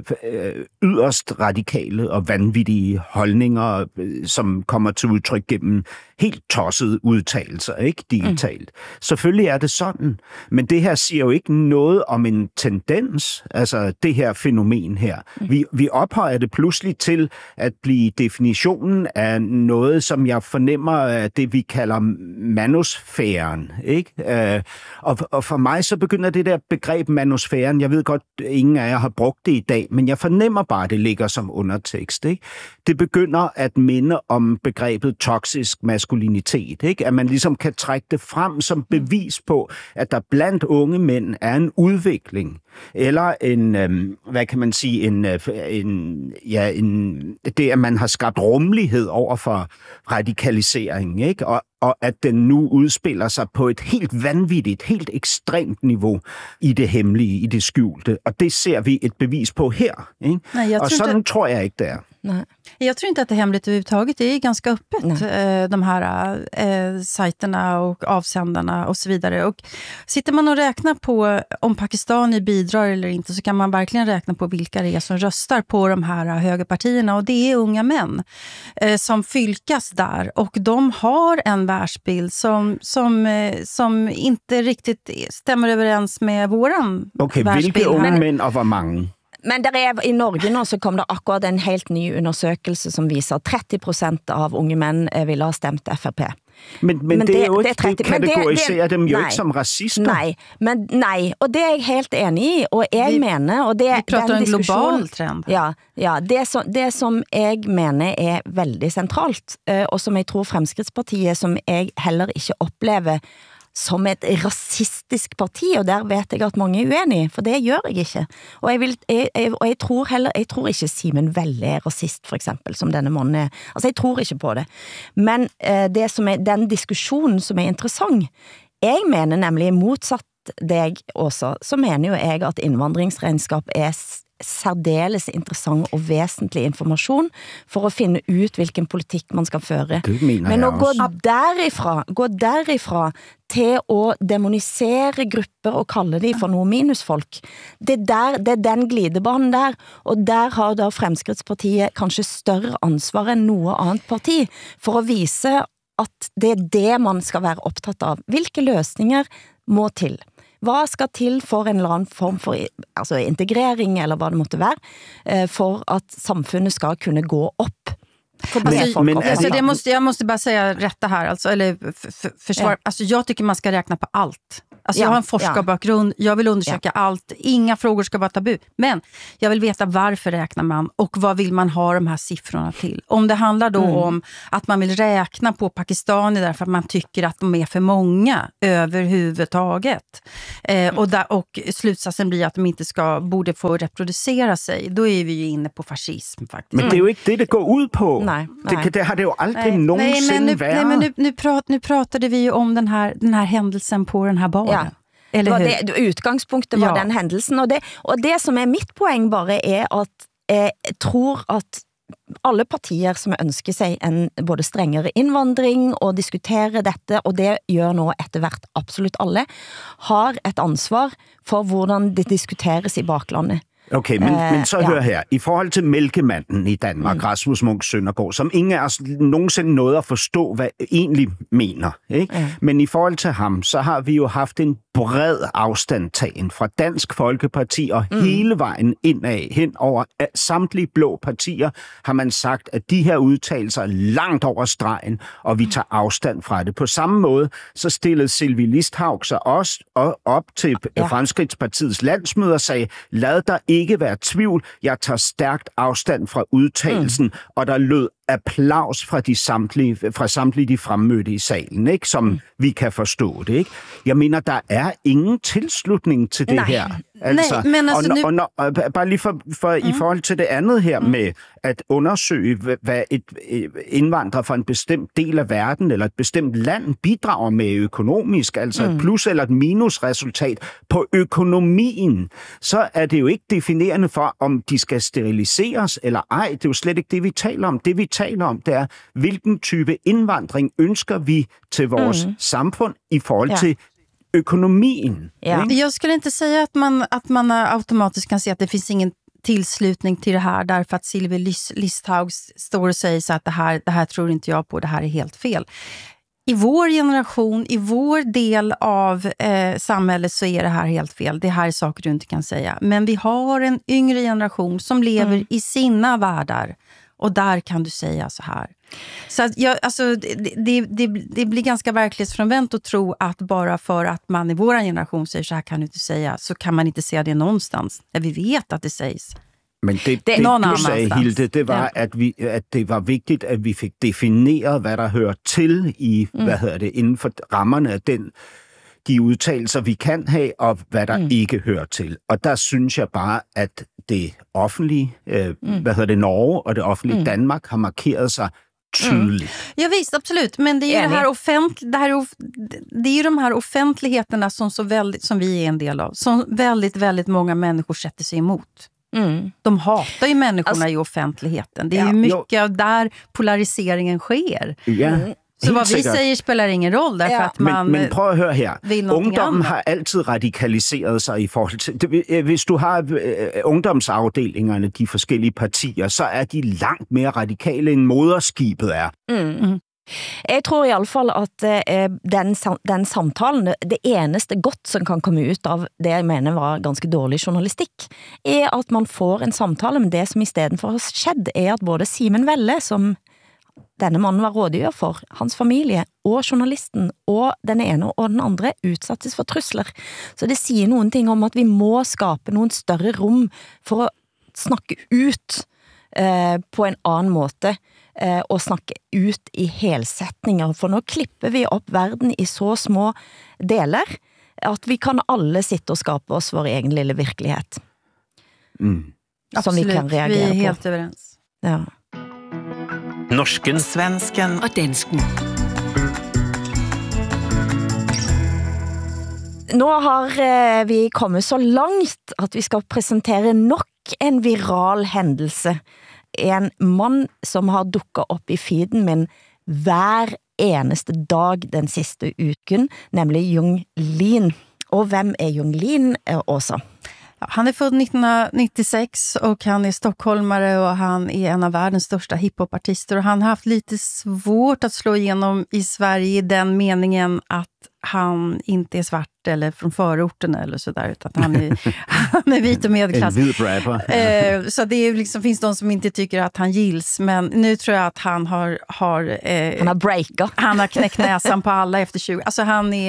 S2: yderst radikale og vanvittige holdninger, som kommer til udtryk gennem helt tossede udtalelser, ikke digitalt. Selvfølgelig er det sådan, men det her siger jo ikke noget om en tendens, altså det her fænomen her. Vi ophøjer det pludselig til at blive definitionen af noget, som jeg fornemmer af det, vi kalder manosfæren, ikke? Og for mig så begynder det der begreb manosfæren, jeg ved godt, ingen af jer har brugt det i dag, men jeg fornemmer bare, at det ligger som undertekst, ikke? Det begynder at minde om begrebet toksisk maskulinitet, ikke? At man ligesom kan trække det frem som bevis på, at der blandt unge mænd er en udvikling, eller en, hvad kan man sige, det at man har skabt rummelighed over for radikalisering, ikke? Og at den nu udspiller sig på et helt vanvittigt, helt ekstremt niveau i det hemmelige, i det skjulte. Og det ser vi et bevis på her, ikke? Nej, og sådan tror jeg ikke, det er.
S3: Nej. Jag tror inte att det är hemligt överhuvudtaget. Det är ganska öppet, de här sajterna och avsändarna och så vidare. Och sitter man och räknar på om Pakistan bidrar eller inte, så kan man verkligen räkna på vilka det är som röstar på de här högerpartierna. Och det är unga män som fylkas där. Och de har en världsbild som inte riktigt stämmer överens med våran världsbild.
S2: Vilke unge mænd og hvor mange?
S1: Men der er, i Norge nå så kom det akkurat en helt ny undersøkelse som viser at 30% av unge mænd ville ha stemt FRP.
S2: Men det er jo ikke, det kategoriserer dem jo ikke som racister.
S1: Nej, og det er jeg helt enig i, og jeg mener, og det
S3: vi prater en global trend.
S1: Ja, det som jeg mener er veldig sentralt, og som jeg tror Fremskrittspartiet, som jeg heller ikke opplever som et rasistisk parti, og der vet jeg at mange er uenige, for det gjør jeg ikke. Og jeg tror ikke Simen Velle er rasist, for eksempel, som denne mannen er. Altså, jeg tror ikke på det. Men det som er, den diskusjonen som er interessant, jeg mener nemlig motsatt deg også, så mener jo jeg at innvandringsregnskap er særdeles interessant og vesentlig information for at finde ut, hvilken politik man skal føre. Men at gå derifra til at demonisere grupper og kalde de for noe minusfolk, det er den glidebanen der, og der har da Fremskrittspartiet kanskje større ansvar enn noe annet parti for at vise at det er det man skal være optaget av. Hvilke løsninger må til? Hvad skal til for en eller anden form for integrering, eller hvad det måtte være, for at samfundet skal kunne gå op?
S3: Jag måste bara säga rätta här, alltså, eller försvar. Alltså, jag tycker man ska räkna på allt. Alltså, jag har en forskarbakgrund, jag vill undersöka allt, inga frågor ska vara tabu. Men jag vill veta varför räknar man och vad vill man ha de här siffrorna till. Om det handlar då om att man vill räkna på pakistanier därför att man tycker att de är för många överhuvudtaget. Och slutsatsen blir att de inte borde få reproducera sig. Då är vi ju inne på fascism faktiskt.
S2: Men det är ju inte det går ut på.
S1: Nej.
S2: Det har det jo aldrig nogensinde været.
S3: Men nu pratade vi ju om den här händelsen på den här baren.
S1: Ja. Eller det utgangspunktet var den händelsen, og det som er mitt poeng bare er at jeg tror at alle partier som ønsker sig en både strengere indvandring og diskutere dette, og det gør nå etter hvert absolut alle, har et ansvar for hvordan det diskuteres i baklandet.
S2: Okay, men så hør her. I forhold til mælkemanden i Danmark, Rasmus Munch Søndergaard, som ingen af os nogensinde nåede at forstå, hvad egentlig mener. Ikke? Men i forhold til ham, så har vi jo haft en bred afstandtagen fra Dansk Folkeparti og hele vejen indad hen over samtlige blå partier, har man sagt, at de her udtalelser er langt over stregen, og vi tager afstand fra det. På samme måde, så stillede Sylvie Listhaug sig også op til Fremskridtspartiets landsmøde og sagde, lad der ikke være tvivl, jeg tager stærkt afstand fra udtalelsen, og der lød applaus fra samtlige de fremmødte i salen, ikke? Som vi kan forstå det. Ikke? Jeg mener, der er ingen tilslutning til det her. Altså,
S3: nej, men altså
S2: bare lige for i forhold til det andet her med at undersøge, hvad et indvandrer fra en bestemt del af verden eller et bestemt land bidrager med økonomisk, altså et plus eller et minusresultat på økonomien, så er det jo ikke definerende for, om de skal steriliseres eller ej. Det er jo slet ikke det, vi taler om. Det, vi taler om, det er, hvilken type indvandring ønsker vi til vores samfund i forhold til økonomien.
S3: Ja. Jag skulle inte säga att man automatiskt kan se att det finns ingen tillslutning till det här därför att Sylvie Listhaug står och säger så att det här tror inte jag på, det här är helt fel. I vår generation, i vår del av samhället så är det här helt fel. Det här är saker du inte kan säga. Men vi har en yngre generation som lever i sina världar. Och där kan du säga så här. Så att det blir ganska verklighetsfrånvänt att tro att bara för att man i vår generation säger så här kan du inte säga, så kan man inte säga det någonstans. Där vi vet att det sägs.
S2: Men det du sagde, Hilde, det var, at det var vigtigt, at vi fik defineret, hvad der hører til i, inden for rammerne af de udtalelser, vi kan have, og hvad der ikke hører til. Og der synes jeg bare, at det offentlige, Norge og det offentlige Danmark har markeret sig tydeligt.
S3: Ja visst, absolut. Men det är ju det är ju de här offentligheterna som vi är en del av, som väldigt, väldigt många människor sätter sig emot. De hatar ju människorna i offentligheten. Det är ju mycket av där polariseringen sker.
S2: Ja.
S3: Så hvad vi siger spiller ingen roll, derfor at man
S2: men prøv at høre her. Ungdommen
S3: andet.
S2: har altid radikaliseret sig i forhold til... Hvis du har ungdomsafdelingerne, de forskellige partier, så er de langt mere radikale, end moderskibet er.
S1: Jeg tror i alle fall at den samtalen, det eneste godt som kan komme ut av det jeg mener var ganske dårlig journalistikk, er at man får en samtale, men det som i stedet for har skjedd, er at både Simen Velle, som denne mannen var rådgiver for, hans familie og journalisten og den ene og den andre utsattes for trusler. Så det sier noen ting om at vi må skape noen større rom for å snakke ut på en annen måte og snakke ut i helsetninger. For nå klipper vi opp verden i så små deler at vi kan alle sitte og skape oss vår egen lille virkelighet. Som vi kan reagere på.
S3: Vi er helt överens.
S1: Ja.
S5: Norsken,
S9: svensken og dansken.
S1: Nu har vi kommet så langt, at vi skal presentere nok en viral hændelse. En mand, som har dukket op i feeden min hver eneste dag den sidste uken, nemlig Jung Lean. Og hvem er Jung Lean også?
S3: Han är född 1996 och han är stockholmare och han är en av världens största hiphopartister. Och han har haft lite svårt att slå igenom i Sverige i den meningen att han inte är svart eller från förorten eller sådär, utan han är vit och medelklass.
S2: En vit rapper.
S3: Så det är liksom, finns de som inte tycker att han gills, men nu tror jag att han har
S1: han har breakat.
S3: Han har knäckt näsan på alla efter 20. Alltså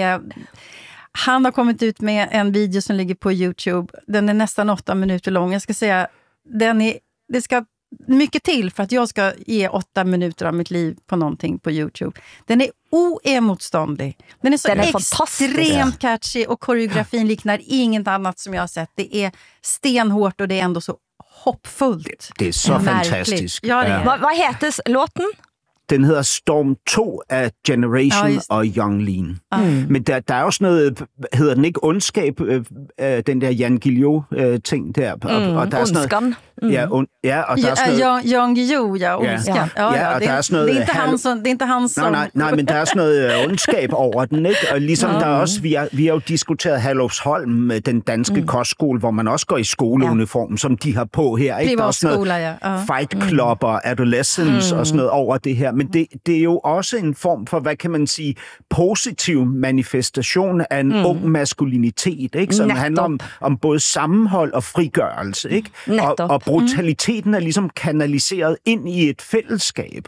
S3: han har kommit ut med en video som ligger på YouTube. Den är nästan 8 minuter lång. Jag ska säga, det ska mycket till för att jag ska ge 8 minuter av mitt liv på någonting på YouTube. Den är oemotståndlig. Den är så extremt catchy och koreografin liknar inget annat som jag har sett. Det är stenhårt och det är ändå så hoppfullt.
S2: Det är så fantastiskt.
S3: Ja, det är.
S1: Vad heter låten?
S2: Den hedder Storm 2 af Generation og Young Lean. Men der er også noget, hedder den ikke ondskab, den der Jan Guillou-ting der.
S1: Og der er sådan noget,
S2: og der er sådan noget...
S3: Jan Guillou, ondskan.
S2: Ja, og der er sådan noget...
S3: Det er ikke han som...
S2: Nej, men der er sådan noget ondskab over den, ikke? Og ligesom der er også... Vi har jo diskuteret Herlufsholm, den danske kostskole, hvor man også går i skoleuniform, som de har på her, ikke? Der er sådan noget Fight Club og Adolescence og sådan noget over det her. Men det er jo også en form for, hvad kan man sige, positiv manifestation af en ung maskulinitet, ikke? Som handler om både sammenhold og frigørelse, ikke? Og brutaliteten er ligesom kanaliseret ind i et fællesskab.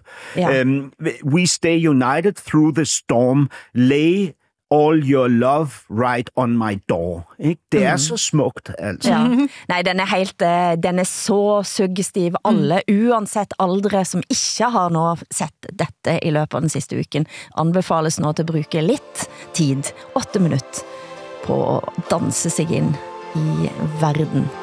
S2: We stay united through the storm. Lay all your love right on my door. Ikke? Det er så smukt, altså.
S1: Ja. Nej, den er så suggestiv. Alle, uansett aldre, som ikke har nå sett dette i løpet av den sidste uken, anbefales nå til at bruge lidt tid, 8 minutter, på at danse sig ind i verden.